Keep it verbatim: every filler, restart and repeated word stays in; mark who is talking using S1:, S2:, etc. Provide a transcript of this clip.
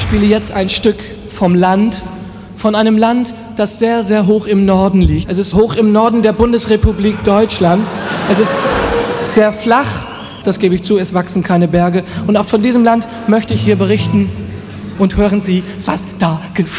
S1: spiele jetzt ein Stück vom Land, von einem Land, das sehr, sehr hoch im Norden liegt. Es ist hoch im Norden der Bundesrepublik Deutschland. Es ist sehr flach, das gebe ich zu, es wachsen keine Berge. Und auch von diesem Land möchte ich hier berichten. Und hören Sie, was da geschieht.